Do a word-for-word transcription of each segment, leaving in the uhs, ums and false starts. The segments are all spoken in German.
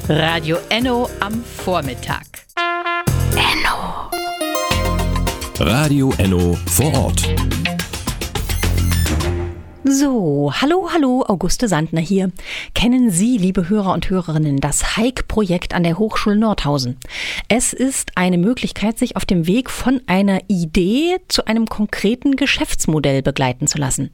Radio Enno am Vormittag. Enno. Radio Enno vor Ort. So, hallo, hallo, Auguste Sandner hier. Kennen Sie, liebe Hörer und Hörerinnen, das Hike-Projekt an der Hochschule Nordhausen? Es ist eine Möglichkeit, sich auf dem Weg von einer Idee zu einem konkreten Geschäftsmodell begleiten zu lassen.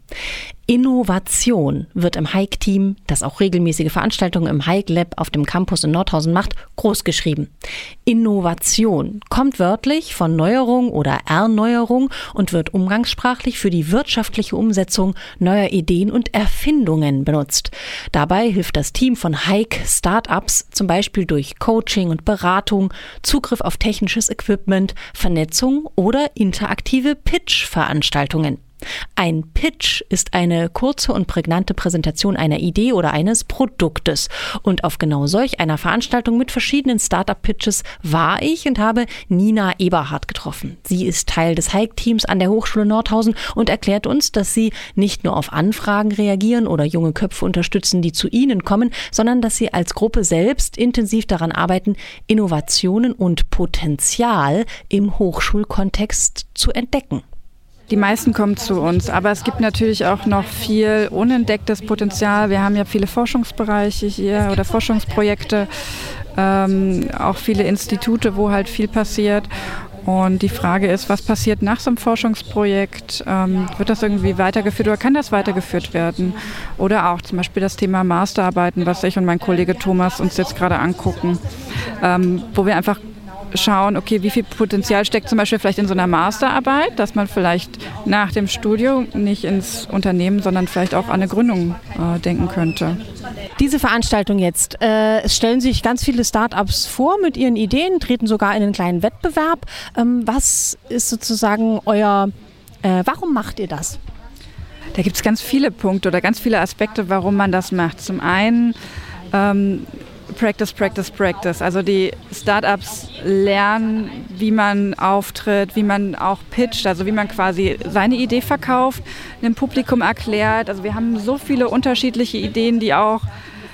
Innovation wird im Hike-Team, das auch regelmäßige Veranstaltungen im Hike-Lab auf dem Campus in Nordhausen macht, großgeschrieben. Innovation kommt wörtlich von Neuerung oder Erneuerung und wird umgangssprachlich für die wirtschaftliche Umsetzung neuer Ideen und Erfindungen benutzt. Dabei hilft das Team von Hike-Startups zum Beispiel durch Coaching und Beratung, Zugriff auf technisches Equipment, Vernetzung oder interaktive Pitch-Veranstaltungen. Ein Pitch ist eine kurze und prägnante Präsentation einer Idee oder eines Produktes. Und auf genau solch einer Veranstaltung mit verschiedenen Startup-Pitches war ich und habe Nina Eberhardt getroffen. Sie ist Teil des Hike-Teams an der Hochschule Nordhausen und erklärt uns, dass sie nicht nur auf Anfragen reagieren oder junge Köpfe unterstützen, die zu ihnen kommen, sondern dass sie als Gruppe selbst intensiv daran arbeiten, Innovationen und Potenzial im Hochschulkontext zu entdecken. Die meisten kommen zu uns, aber es gibt natürlich auch noch viel unentdecktes Potenzial. Wir haben ja viele Forschungsbereiche hier oder Forschungsprojekte, ähm, auch viele Institute, wo halt viel passiert. Und die Frage ist, was passiert nach so einem Forschungsprojekt? Ähm, wird das irgendwie weitergeführt oder kann das weitergeführt werden? Oder auch zum Beispiel das Thema Masterarbeiten, was ich und mein Kollege Thomas uns jetzt gerade angucken, ähm, wo wir einfach schauen, okay, wie viel Potenzial steckt zum Beispiel vielleicht in so einer Masterarbeit, dass man vielleicht nach dem Studium nicht ins Unternehmen, sondern vielleicht auch an eine Gründung äh, denken könnte. Diese Veranstaltung jetzt, äh, es stellen sich ganz viele Startups vor mit ihren Ideen, treten sogar in einen kleinen Wettbewerb. Ähm, was ist sozusagen euer, äh, warum macht ihr das? Da gibt es ganz viele Punkte oder ganz viele Aspekte, warum man das macht. Zum einen ähm, Practice, Practice, Practice. Also die Startups lernen, wie man auftritt, wie man auch pitcht, also wie man quasi seine Idee verkauft, einem Publikum erklärt. Also wir haben so viele unterschiedliche Ideen, die auch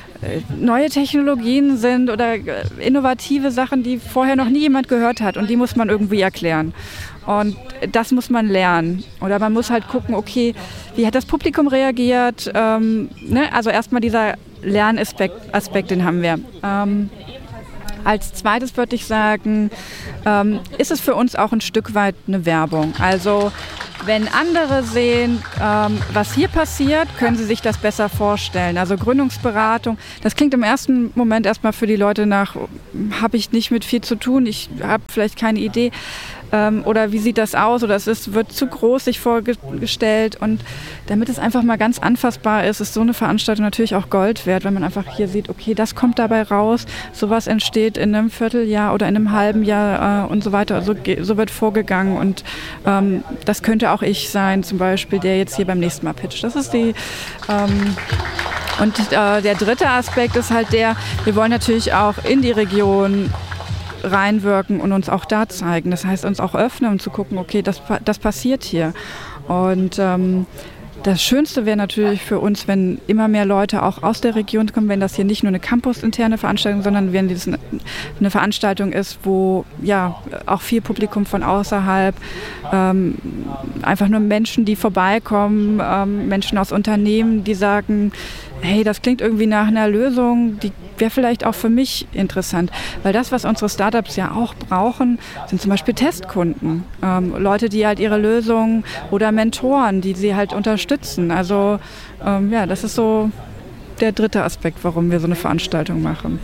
neue Technologien sind oder innovative Sachen, die vorher noch nie jemand gehört hat und die muss man irgendwie erklären. Und das muss man lernen. Oder man muss halt gucken, okay, wie hat das Publikum reagiert? Ähm, ne? Also erstmal dieser Lernaspekt, Aspekt, den haben wir. Ähm, als zweites würde ich sagen, ähm, ist es für uns auch ein Stück weit eine Werbung. Also wenn andere sehen, ähm, was hier passiert, können sie sich das besser vorstellen. Also Gründungsberatung, das klingt im ersten Moment erstmal für die Leute nach, habe ich nicht mit viel zu tun, ich habe vielleicht keine Idee. Ähm, oder wie sieht das aus? Oder es ist, wird zu groß sich vorgestellt. Und damit es einfach mal ganz anfassbar ist, ist so eine Veranstaltung natürlich auch Gold wert, wenn man einfach hier sieht, okay, das kommt dabei raus, sowas entsteht in einem Vierteljahr oder in einem halben Jahr äh, und so weiter. So, so wird vorgegangen und ähm, das könnte auch ich sein, zum Beispiel, der jetzt hier beim nächsten Mal pitcht. Das ist die... Ähm, und äh, der dritte Aspekt ist halt der, wir wollen natürlich auch in die Region reinwirken und uns auch da zeigen. Das heißt, uns auch öffnen und zu gucken, okay, das, das passiert hier. Und ähm, das Schönste wäre natürlich für uns, wenn immer mehr Leute auch aus der Region kommen, wenn das hier nicht nur eine campusinterne Veranstaltung, sondern wenn das eine Veranstaltung ist, wo ja auch viel Publikum von außerhalb, ähm, einfach nur Menschen, die vorbeikommen, ähm, Menschen aus Unternehmen, die sagen, hey, das klingt irgendwie nach einer Lösung, die wäre vielleicht auch für mich interessant. Weil das, was unsere Startups ja auch brauchen, sind zum Beispiel Testkunden. Ähm, Leute, die halt ihre Lösungen oder Mentoren, die sie halt unterstützen. Also ähm, ja, das ist so der dritte Aspekt, warum wir so eine Veranstaltung machen.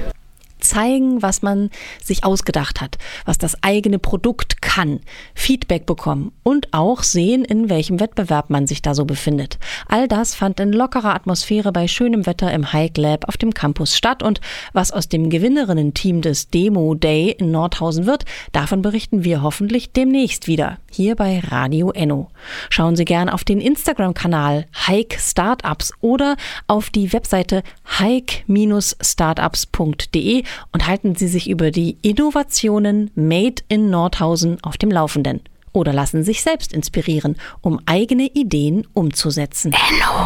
Zeigen, was man sich ausgedacht hat, was das eigene Produkt kann, Feedback bekommen und auch sehen, in welchem Wettbewerb man sich da so befindet. All das fand in lockerer Atmosphäre bei schönem Wetter im Hike Lab auf dem Campus statt und was aus dem Gewinnerinnen-Team des Demo Day in Nordhausen wird, davon berichten wir hoffentlich demnächst wieder, hier bei Radio Enno. Schauen Sie gern auf den Instagram-Kanal Hike Startups oder auf die Webseite hike Startups punkt de und halten Sie sich über die Innovationen Made in Nordhausen auf dem Laufenden. Oder lassen sich selbst inspirieren, um eigene Ideen umzusetzen. Enno.